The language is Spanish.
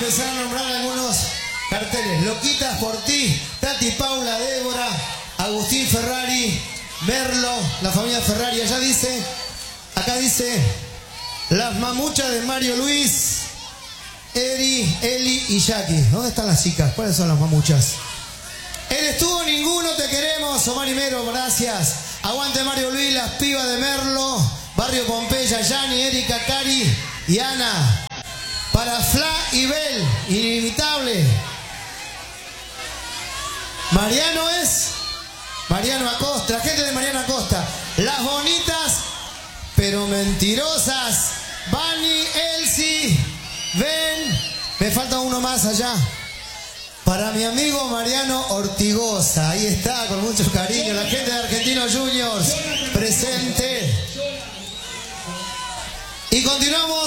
empezar a nombrar algunos carteles. Loquitas por ti, Tati Paula, Débora, Agustín Ferrari, Merlo, la familia Ferrari. Allá dice, acá dice, las mamuchas de Mario Luis, Eri, Eli y Jackie. ¿Dónde están las chicas? ¿Cuáles son las mamuchas? Eres tú o ninguno, te queremos. Omar y Mero, gracias. Aguante Mario Luis, las pibas de Merlo, Barrio Pompeya, Yani, Erika, Cari y Ana. Para Fla y Bel, inimitable. Mariano es Mariano Acosta, la gente de Mariano Acosta. Las bonitas pero mentirosas, Bani, Elsie, Ben. Me falta uno más allá. Para mi amigo Mariano Ortigosa, ahí está, con mucho cariño. La gente de Argentinos Juniors, presente. Y continuamos.